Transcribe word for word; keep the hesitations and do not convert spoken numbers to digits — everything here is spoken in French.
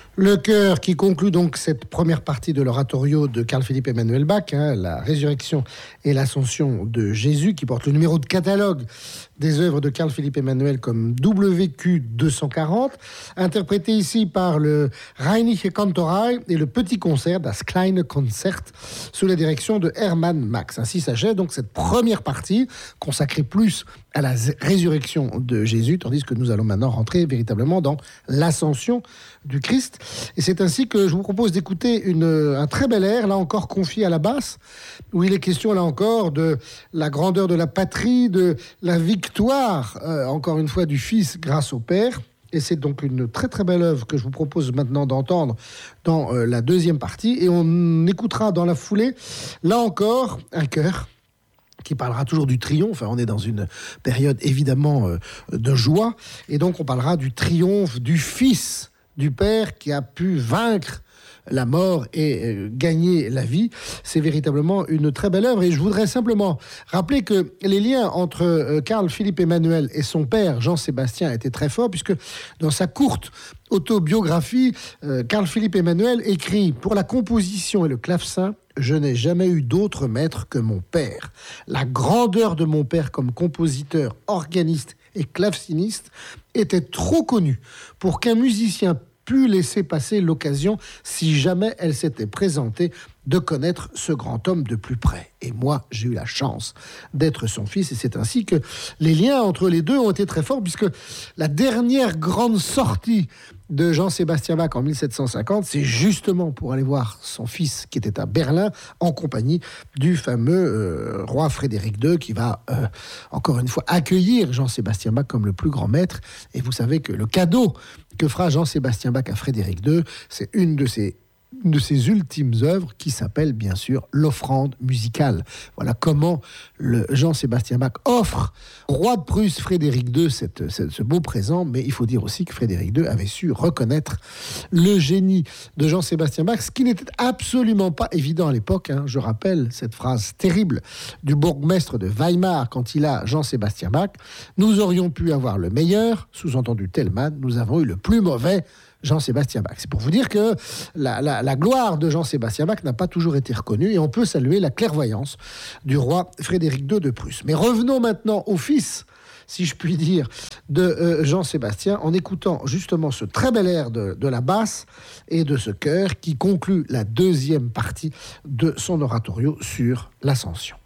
Le chœur qui conclut donc cette première partie de l'oratorio de Carl Philipp Emanuel Bach, hein, la résurrection et l'ascension de Jésus, qui porte le numéro de catalogue des œuvres de Carl Philipp Emanuel comme W Q deux cent quarante, interprété ici par le Rheinische Kantorei et le petit concert, das kleine Konzert, sous la direction de Hermann Max. Ainsi s'achève donc cette première partie consacrée plus à la résurrection de Jésus, tandis que nous allons maintenant rentrer véritablement dans l'ascension du Christ. Et c'est ainsi que je vous propose d'écouter une, un très bel air, là encore confié à la basse, où il est question là encore de la grandeur de la patrie, de la victoire, euh, encore une fois, du Fils grâce au Père. Et c'est donc une très très belle œuvre que je vous propose maintenant d'entendre dans euh, la deuxième partie. Et on écoutera dans la foulée, là encore, un chœur qui parlera toujours du triomphe. On est dans une période évidemment euh, de joie. Et donc on parlera du triomphe du Fils du Père qui a pu vaincre la mort et euh, gagner la vie. C'est véritablement une très belle œuvre. Et je voudrais simplement rappeler que les liens entre euh, Carl Philipp Emanuel et son père, Jean-Sébastien, étaient très forts, puisque dans sa courte autobiographie, euh, Carl Philipp Emanuel écrit « Pour la composition et le clavecin, je n'ai jamais eu d'autre maître que mon père. La grandeur de mon père comme compositeur, organiste et claveciniste était trop connue pour qu'un musicien pu laisser passer l'occasion, si jamais elle s'était présentée, de connaître ce grand homme de plus près. Et moi, j'ai eu la chance d'être son fils, et c'est ainsi que les liens entre les deux ont été très forts, puisque la dernière grande sortie de Jean-Sébastien Bach en mille sept cent cinquante, c'est justement pour aller voir son fils qui était à Berlin en compagnie du fameux euh, roi Frédéric deux qui va euh, encore une fois accueillir Jean-Sébastien Bach comme le plus grand maître. Et vous savez que le cadeau que fera Jean-Sébastien Bach à Frédéric deux, c'est une de ses Une de ses ultimes œuvres qui s'appelle bien sûr l'offrande musicale. Voilà comment le Jean-Sébastien Bach offre au roi de Prusse Frédéric deux cette, cette, ce beau présent, mais il faut dire aussi que Frédéric deux avait su reconnaître le génie de Jean-Sébastien Bach, ce qui n'était absolument pas évident à l'époque. Hein. Je rappelle cette phrase terrible du bourgmestre de Weimar quand il a Jean-Sébastien Bach: « Nous aurions pu avoir le meilleur, sous-entendu Thälmann, nous avons eu le plus mauvais Jean-Sébastien Bach. » C'est pour vous dire que la, la, la gloire de Jean-Sébastien Bach n'a pas toujours été reconnue, et on peut saluer la clairvoyance du roi Frédéric deux de Prusse. Mais revenons maintenant au fils, si je puis dire, de euh, Jean-Sébastien, en écoutant justement ce très bel air de, de la basse et de ce chœur qui conclut la deuxième partie de son oratorio sur l'Ascension.